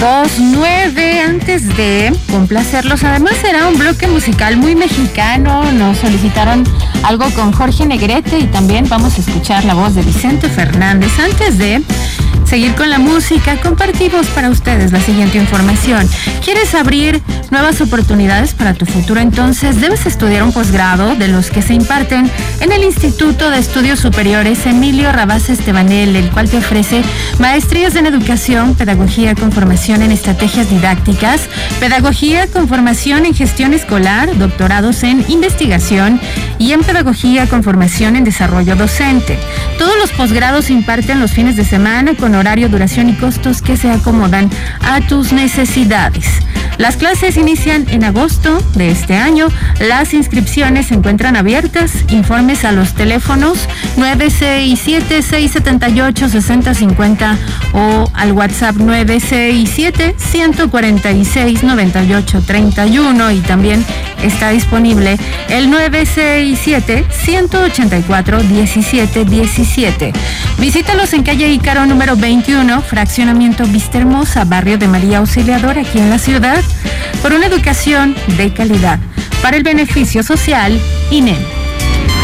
2:09. Antes de complacerlos, además será un bloque musical muy mexicano. Nos solicitaron algo con Jorge Negrete y también vamos a escuchar la voz de Vicente Fernández. Antes de seguir con la música, compartimos para ustedes la siguiente información. ¿Quieres abrir nuevas oportunidades para tu futuro? Entonces debes estudiar un posgrado de los que se imparten en el Instituto de Estudios Superiores Emilio Rabasa Estebanel, el cual te ofrece maestrías en educación, pedagogía con formación en estrategias didácticas, pedagogía con formación en gestión escolar, doctorados en investigación y en pedagogía con formación en desarrollo docente. Todos los posgrados se imparten los fines de semana con horario, duración y costos que se acomodan a tus necesidades. Las clases inician en agosto de este año. Las inscripciones se encuentran abiertas. Informes a los teléfonos 967-678-6050 o al WhatsApp 967-146-9831, y también está disponible el 967-184-1717. Visítalos en calle Ícaro número 21, fraccionamiento Vista Hermosa, barrio de María Auxiliadora, aquí en la ciudad, por una educación de calidad. Para el beneficio social, INEM.